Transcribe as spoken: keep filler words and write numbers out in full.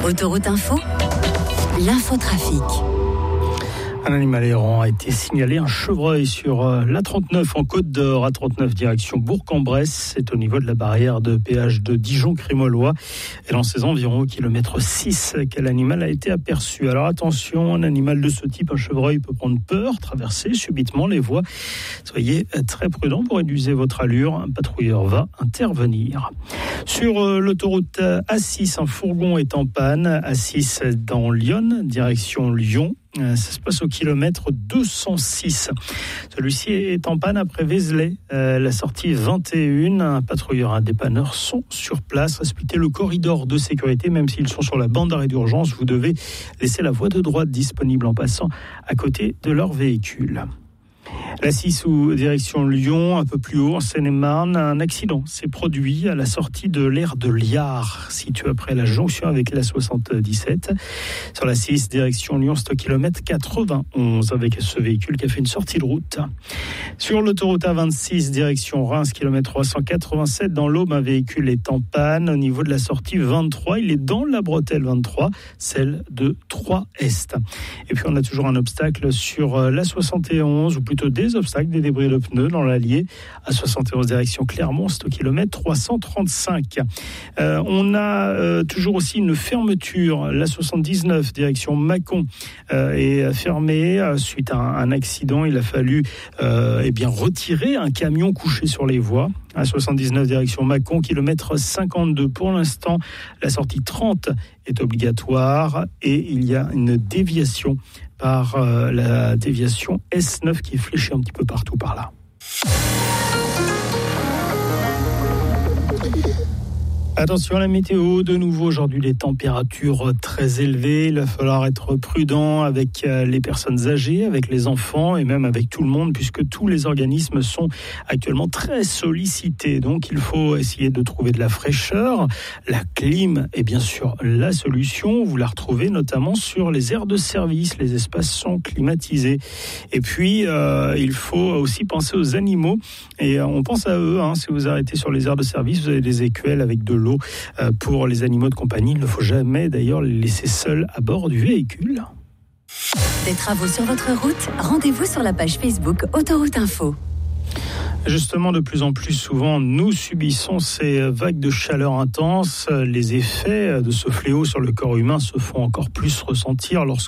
Autoroute Info, l'infotrafic. Un animal errant a été signalé, un chevreuil sur l'A trente-neuf en Côte d'Or, A trente-neuf direction Bourg-en-Bresse. C'est au niveau de la barrière de péage de Dijon-Crémolois. Et dans ces environs, au kilomètre six, quel animal a été aperçu. Alors attention, un animal de ce type, un chevreuil, peut prendre peur, traverser subitement les voies. Soyez très prudents pour réduire votre allure. Un patrouilleur va intervenir. Sur l'autoroute A six, un fourgon est en panne. A six dans Lyon, direction Lyon. Ça se passe au kilomètre deux cent six. Celui-ci est en panne après Vézelay. Euh, la sortie vingt et un, un patrouilleur et un dépanneur sont sur place. Respectez le corridor de sécurité, même s'ils sont sur la bande d'arrêt d'urgence. Vous devez laisser la voie de droite disponible en passant à côté de leur véhicule. La six ou direction Lyon, un peu plus haut en Seine-et-Marne, un accident s'est produit à la sortie de l'aire de Liard, situé après la jonction avec la soixante-dix-sept. Sur la six, direction Lyon, c'est au kilomètre quatre-vingt-onze avec ce véhicule qui a fait une sortie de route. Sur l'autoroute A vingt-six, direction Reims, kilomètre trois cent quatre-vingt-sept, dans l'Aube, un véhicule est en panne au niveau de la sortie vingt-trois. Il est dans la bretelle vingt-trois, celle de Troyes Est. Et puis on a toujours un obstacle sur la soixante et onze, ou plutôt des obstacles, des débris de pneus dans l'Allier à soixante et onze direction Clermont, c'est au kilomètre trois cent trente-cinq. Euh, on a euh, toujours aussi une fermeture, la soixante-dix-neuf direction Mâcon euh, est fermée euh, suite à un, un accident. Il a fallu euh, eh bien retirer un camion couché sur les voies. À soixante-dix-neuf direction Mâcon, kilomètre cinquante-deux. Pour l'instant, la sortie trente est obligatoire et il y a une déviation par euh, la déviation S neuf qui est fléchée un petit peu partout par là. Attention à la météo, de nouveau aujourd'hui des températures très élevées. Il va falloir être prudent avec les personnes âgées, avec les enfants et même avec tout le monde puisque tous les organismes sont actuellement très sollicités. Donc il faut essayer de trouver de la fraîcheur. La clim est bien sûr la solution. Vous la retrouvez notamment sur les aires de service. Les espaces sont climatisés. Et puis euh, il faut aussi penser aux animaux et on pense à eux. Hein. Si vous arrêtez sur les aires de service, vous avez des écuelles avec de l'eau. Pour les animaux de compagnie, il ne faut jamais d'ailleurs les laisser seuls à bord du véhicule. Des travaux sur votre route, rendez-vous sur la page Facebook Autoroute Info. Justement, de plus en plus souvent, nous subissons ces vagues de chaleur intense. Les effets de ce fléau sur le corps humain se font encore plus ressentir lorsque